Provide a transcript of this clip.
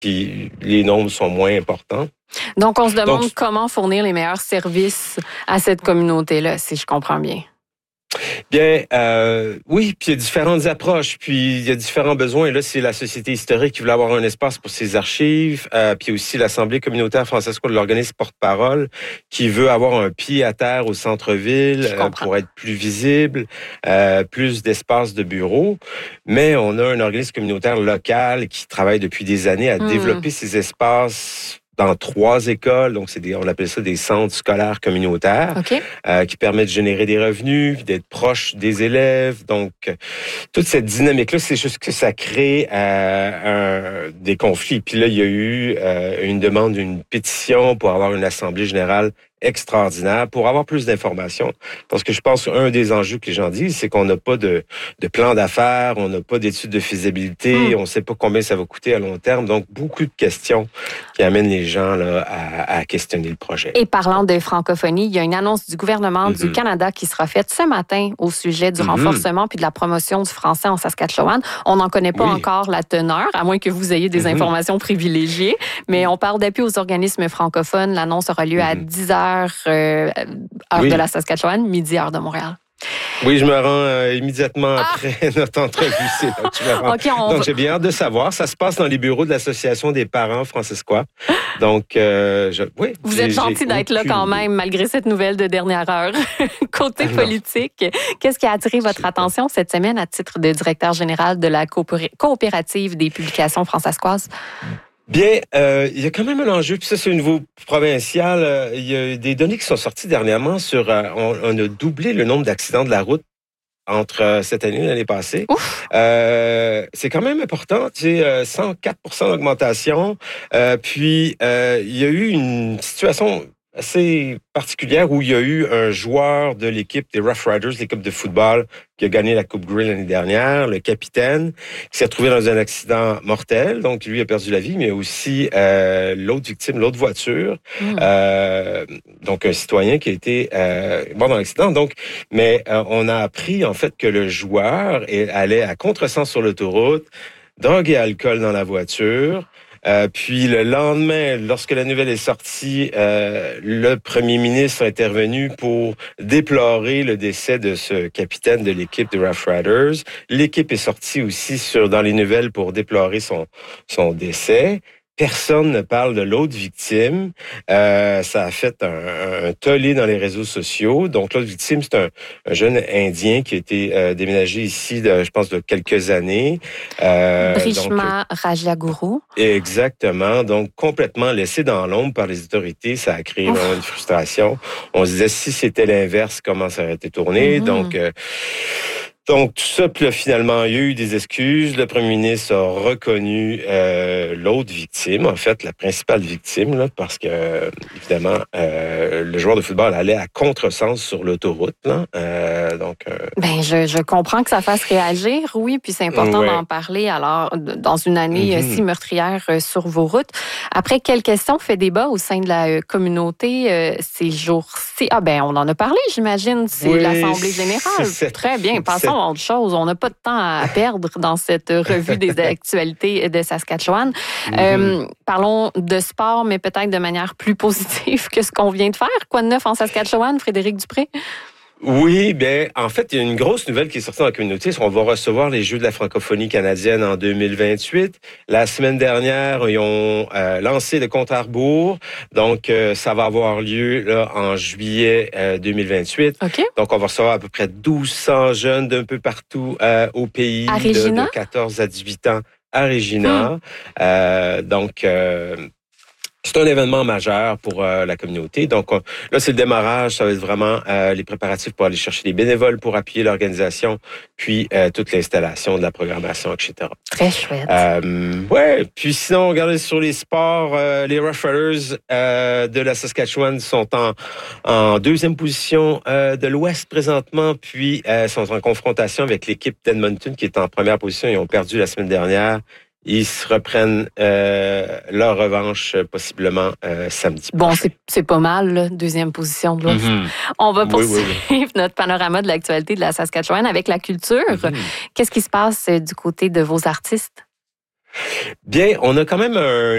puis les nombres sont moins importants. Donc, on se demande comment fournir les meilleurs services à cette communauté-là, si je comprends bien. Bien, oui, puis il y a différentes approches, puis il y a différents besoins. Et là, c'est la Société historique qui voulait avoir un espace pour ses archives, puis aussi l'Assemblée communautaire Francesco de l'organisme porte-parole qui veut avoir un pied à terre au centre-ville pour être plus visible, plus d'espace de bureau. Mais on a un organisme communautaire local qui travaille depuis des années à développer ces espaces dans 3 écoles, donc on appelle ça des centres scolaires communautaires, qui permettent de générer des revenus, d'être proche des élèves. Donc, toute cette dynamique-là, c'est juste que ça crée des conflits. Puis là, il y a eu une demande d'une pétition pour avoir une assemblée générale extraordinaire pour avoir plus d'informations. Parce que je pense qu'un des enjeux que les gens disent, c'est qu'on n'a pas de plan d'affaires, on n'a pas d'études de faisabilité, on ne sait pas combien ça va coûter à long terme. Donc, beaucoup de questions qui amènent les gens là, à questionner le projet. Et parlant de francophonie, il y a une annonce du gouvernement du Canada qui sera faite ce matin au sujet du renforcement puis de la promotion du français en Saskatchewan. On n'en connaît pas encore la teneur, à moins que vous ayez des informations privilégiées, mais on parle d'appui aux organismes francophones. L'annonce aura lieu à 10h heure de la Saskatchewan, midi heure de Montréal. Oui, je me rends immédiatement après notre entrevue. C'est là que je me rends. Donc, j'ai bien hâte de savoir. Ça se passe dans les bureaux de l'Association des parents francescois. Donc, vous êtes gentil d'être là quand même, malgré cette nouvelle de dernière heure. Côté politique, qu'est-ce qui a attiré votre attention cette semaine à titre de directeur général de la coopérative des publications francescoises? Bien, il y a quand même un enjeu, puis ça, c'est au niveau provincial. Il y a des données qui sont sorties dernièrement sur... on a doublé le nombre d'accidents de la route entre cette année et l'année passée. C'est quand même important, tu sais, 104% d'augmentation. Puis, il y a eu une situation assez particulière où il y a eu un joueur de l'équipe des Rough Riders, l'équipe de football, qui a gagné la Coupe Grey l'année dernière, le capitaine, qui s'est retrouvé dans un accident mortel. Donc, lui a perdu la vie, mais aussi l'autre victime, l'autre voiture. Donc, un citoyen qui a été mort dans l'accident. Donc, mais on a appris, en fait, que le joueur allait à contresens sur l'autoroute, drogue et alcool dans la voiture. Puis le lendemain, lorsque la nouvelle est sortie, le premier ministre est intervenu pour déplorer le décès de ce capitaine de l'équipe des Rough Riders. L'équipe est sortie aussi dans les nouvelles pour déplorer son décès. Personne ne parle de l'autre victime. Ça a fait un tollé dans les réseaux sociaux. Donc, l'autre victime, c'est un jeune Indien qui a été déménagé ici, je pense, de quelques années. Brishma Rajaguru. Exactement. Donc, complètement laissé dans l'ombre par les autorités. Ça a créé vraiment une frustration. On se disait, si c'était l'inverse, comment ça aurait été tourné? Donc, tout ça, puis là, finalement, il y a eu des excuses. Le premier ministre a reconnu l'autre victime, en fait, la principale victime, là, parce que, évidemment, le joueur de football allait à contresens sur l'autoroute. Là. Je comprends que ça fasse réagir, oui, puis c'est important d'en parler, alors, dans une année si meurtrière sur vos routes. Après, quelle question fait débat au sein de la communauté ces jours-ci? On en a parlé, j'imagine, c'est l'Assemblée générale. Très bien, passons à autre chose. On n'a pas de temps à perdre dans cette revue des actualités de Saskatchewan. Parlons de sport, mais peut-être de manière plus positive que ce qu'on vient de faire. Quoi de neuf en Saskatchewan, Frédéric Dupré? Oui, bien, en fait, il y a une grosse nouvelle qui est sortie dans la communauté. On va recevoir les Jeux de la francophonie canadienne en 2028. La semaine dernière, ils ont lancé le compte à rebours. Donc, ça va avoir lieu là, en juillet 2028. Donc, on va recevoir à peu près 1200 jeunes d'un peu partout au pays, de 14 à 18 ans à Regina. C'est un événement majeur pour la communauté. Donc là, c'est le démarrage. Ça va être vraiment les préparatifs pour aller chercher des bénévoles pour appuyer l'organisation, puis toute l'installation de la programmation, etc. Très chouette. Puis sinon, regardez sur les sports, les Rough Riders de la Saskatchewan sont en deuxième position de l'Ouest présentement, puis sont en confrontation avec l'équipe d'Edmonton qui est en première position. Ils ont perdu la semaine dernière. Ils se reprennent leur revanche possiblement samedi prochain. C'est pas mal, là, deuxième position de l'Ouest. On va poursuivre notre panorama de l'actualité de la Saskatchewan avec la culture. Qu'est-ce qui se passe du côté de vos artistes? Bien, on a quand même un